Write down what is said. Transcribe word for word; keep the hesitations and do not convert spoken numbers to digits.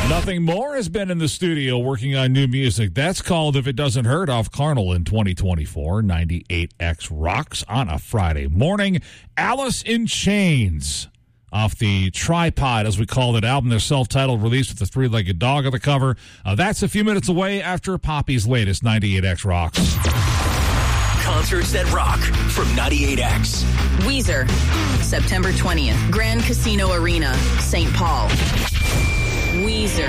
Nothing More has been in the studio working on new music. That's called If It Doesn't Hurt off Carnal in twenty twenty-four. ninety-eight X rocks on a Friday morning. Alice in Chains off the Tripod, as we call it, album, their self-titled release with the three-legged dog on the cover. Uh, that's a few minutes away after Poppy's latest ninety-eight X rocks. Concerts that rock from ninety-eight X. Weezer, September twentieth, Grand Casino Arena, Saint Paul. Weezer.